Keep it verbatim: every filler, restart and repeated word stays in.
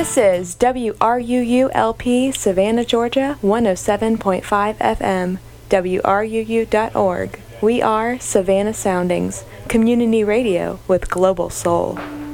This is W R U U L P Savannah, Georgia, one oh seven point five F M, W R U U dot org. We are Savannah Soundings, community radio with global soul.